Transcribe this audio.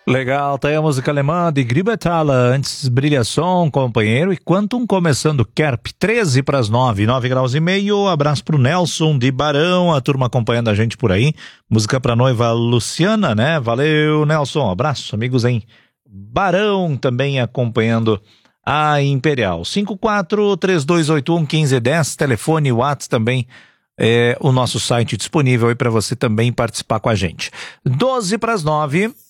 Legal, tá aí a música alemã de Gribetala, antes Brilhação, companheiro, e Quantum começando Kerp, 13 para as 9, 9 graus e meio, abraço pro Nelson de Barão, a turma acompanhando a gente por aí, música pra noiva Luciana, né, valeu Nelson, abraço, amigos em Barão também acompanhando a Imperial, 54-3281-1510, telefone, WhatsApp também, o nosso site disponível aí para você também participar com a gente, 12 para as 9.